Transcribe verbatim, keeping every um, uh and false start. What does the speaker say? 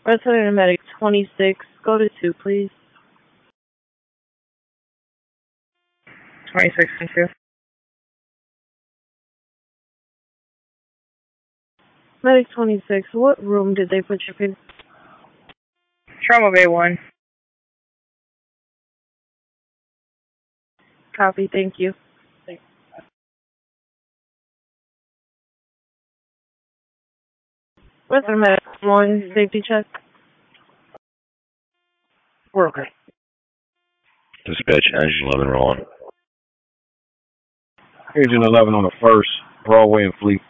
Resident Medic twenty-six, go to two, please. twenty-six and two. Medic twenty-six, what room did they put you in? Trauma Bay one. Copy, thank you. Resident Medic one, safety check. We're okay. Dispatch, Engine eleven, roll on. Engine eleven on the first, Broadway and Fleet.